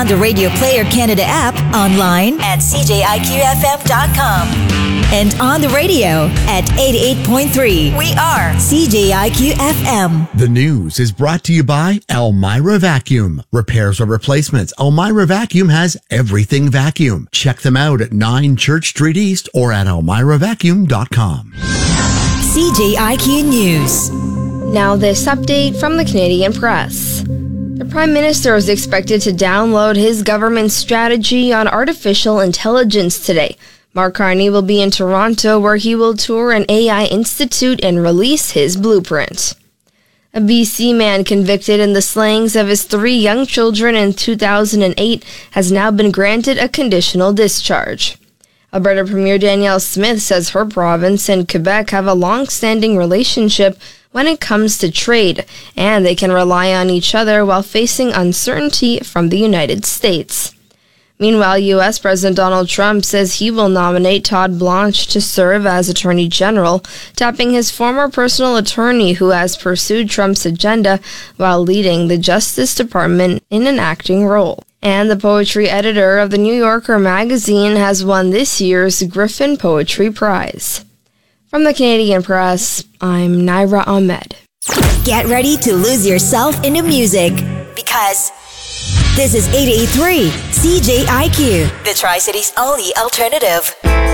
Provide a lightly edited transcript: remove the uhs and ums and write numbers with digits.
on the Radio Player Canada app, online at cjiqfm.com, and on the radio at 88.3. We are CJIQ-FM. The news is brought to you by Elmira Vacuum. Repairs or replacements, Elmira Vacuum has everything vacuum. Check them out at 9 Church Street East or at elmiravacuum.com. CJIQ News. Now this update from the Canadian Press. The Prime Minister is expected to download his government strategy on artificial intelligence today. Mark Carney will be in Toronto, where he will tour an AI institute and release his blueprint. A BC man convicted in the slayings of his 3 young children in 2008 has now been granted a conditional discharge. Alberta Premier Danielle Smith says her province and Quebec have a long-standing relationship when it comes to trade, and they can rely on each other while facing uncertainty from the United States. Meanwhile, U.S. President Donald Trump says he will nominate Todd Blanche to serve as Attorney General, tapping his former personal attorney who has pursued Trump's agenda while leading the Justice Department in an acting role. And the poetry editor of the New Yorker magazine has won this year's Griffin Poetry Prize. From the Canadian Press, I'm Naira Ahmed. Get ready to lose yourself into music, because this is 88.3 CJIQ, the Tri-Cities' only alternative.